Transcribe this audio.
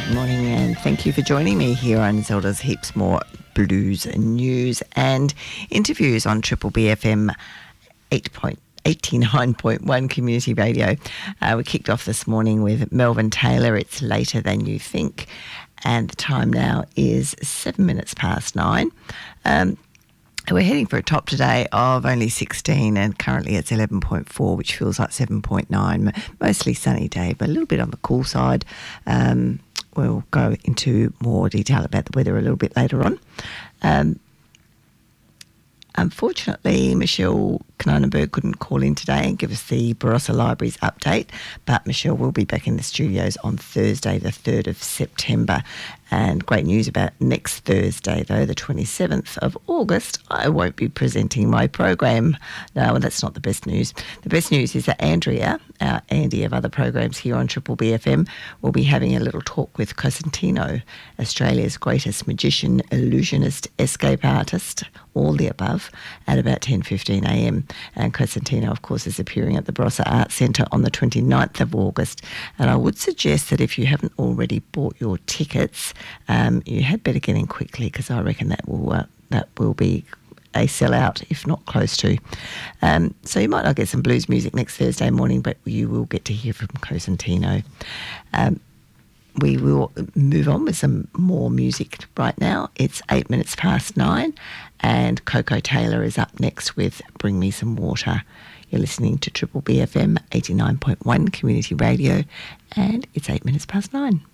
Good morning and thank you for joining me here on Zelda's Heaps More Blues News and interviews on Triple BFM 89.1 Community Radio. We kicked off this morning with Melvin Taylor, It's Later Than You Think, and the time now is 7 minutes past 9. We're heading for a top today of only 16 and currently it's 11.4, which feels like 7.9. Mostly sunny day, but a little bit on the cool side. We'll go into more detail about the weather a little bit later on. Unfortunately, Michelle Knonenberg couldn't call in today and give us the Barossa Libraries update, but Michelle will be back in the studios on Thursday, the 3rd of September. And great news about next Thursday, though, the 27th of August, I won't be presenting my program. No, that's not the best news. The best news is that Andrea, our Andy of other programs here on Triple BFM, will be having a little talk with Cosentino, Australia's greatest magician, illusionist, escape artist, all the above, at about 10:15am. And Cosentino, of course, is appearing at the Barossa Arts Centre on the 29th of August. And I would suggest that if you haven't already bought your tickets, you had better get in quickly because I reckon that will be a sellout, if not close to. So you might not get some blues music next Thursday morning, but you will get to hear from Cosentino. We will move on with some more music right now. It's 8 minutes past 9 and Coco Taylor is up next with Bring Me Some Water. You're listening to Triple BFM 89.1 Community Radio and it's 8 minutes past 9.